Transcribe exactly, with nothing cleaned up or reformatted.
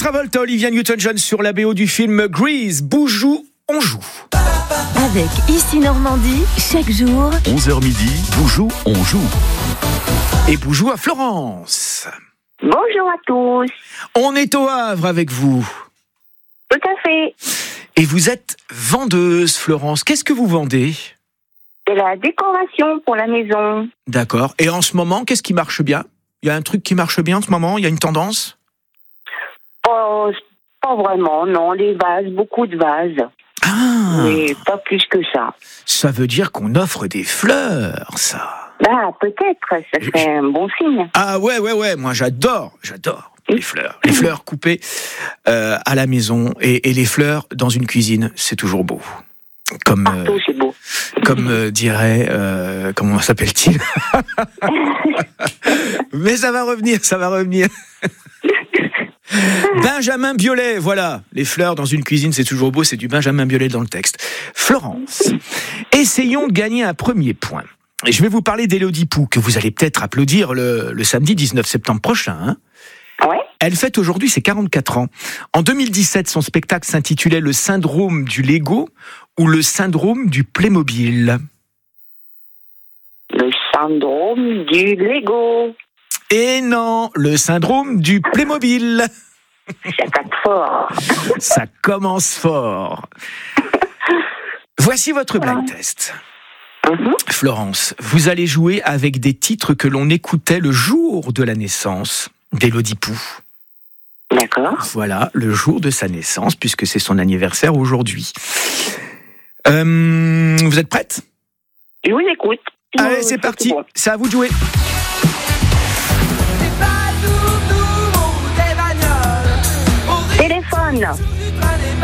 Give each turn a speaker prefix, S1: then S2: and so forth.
S1: Travolta, Olivia Newton-John sur la B O du film Grease. Boujou, on joue.
S2: Avec Ici Normandie, chaque jour,
S3: onze heures midi, Boujou, on joue.
S1: Et Boujou à Florence.
S4: Bonjour à tous.
S1: On est au Havre avec vous.
S4: Tout à fait.
S1: Et vous êtes vendeuse, Florence. Qu'est-ce que vous vendez ?
S4: C'est la décoration pour la maison.
S1: D'accord. Et en ce moment, qu'est-ce qui marche bien ? Il y a un truc qui marche bien en ce moment ? Il y a une tendance ?
S4: Oh, pas vraiment, non. Les vases, beaucoup de vases.
S1: Ah,
S4: Mais pas plus que ça.
S1: ça veut dire qu'on offre des fleurs, ça.
S4: Bah, peut-être, ça serait un bon signe.
S1: Ah ouais, ouais, ouais, moi j'adore, j'adore les fleurs. Les fleurs coupées euh, à la maison et, et les fleurs dans une cuisine, c'est toujours beau. Comme,
S4: Partout,
S1: euh,
S4: c'est beau.
S1: comme euh, dirait, euh, comment s'appelle-t-il ? Mais ça va revenir, ça va revenir. Benjamin Biolay, voilà. Les fleurs dans une cuisine, c'est toujours beau, c'est du Benjamin Biolay dans le texte. Florence, essayons de gagner un premier point. Et je vais vous parler d'Élodie Pou, que vous allez peut-être applaudir le, le samedi dix-neuf septembre prochain. Hein.
S4: Ouais.
S1: Elle fête aujourd'hui ses quarante-quatre ans. En deux mille dix-sept, son spectacle s'intitulait « Le syndrome du Lego » ou « Le syndrome du Playmobil ».
S4: Le syndrome du Lego.
S1: Et non, le syndrome du Playmobil.
S4: Ça tape fort.
S1: Ça commence fort. Voici votre blind test.
S4: Mm-hmm.
S1: Florence, vous allez jouer avec des titres que l'on écoutait le jour de la naissance d'Élodie Pou.
S4: D'accord.
S1: Voilà, le jour de sa naissance, puisque c'est son anniversaire aujourd'hui. Euh, vous êtes prête ?
S4: Je vous écoute.
S1: Allez,
S4: Euh,
S1: c'est
S4: ça,
S1: parti.
S4: bon.
S1: C'est à vous de jouer.
S4: Téléphone.